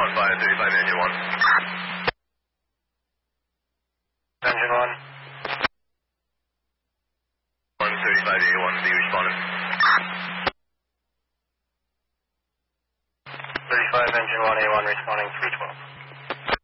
35 engine 1. Engine 1. 135A1, be responding. 35 engine 1A1 responding 312.